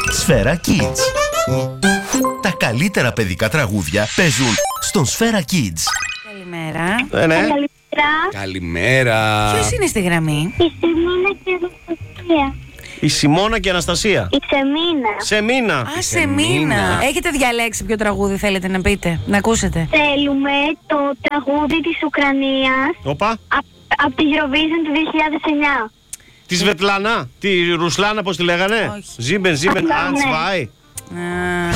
Σφαίρα Kids. Τα καλύτερα παιδικά τραγούδια παίζουν στον Σφαίρα Kids. Καλημέρα. Ναι. Καλημέρα. Καλημέρα. Ποιος είναι στη γραμμή? Η Σεμίνα και η Αναστασία. Η Σιμώνα και η Αναστασία. Η Σεμίνα. Σεμίνα. Α, Σεμίνα. Έχετε διαλέξει ποιο τραγούδι θέλετε να πείτε, να ακούσετε? Θέλουμε το τραγούδι της Ουκρανίας Όπα. από τη Eurovision του 2009. Τη Σβετλάνα. Τη Ρουσλάνα, πώς τη λέγανε. Όχι. Ζίμπεν, Αυτό, ναι. Ανσβάι. Α,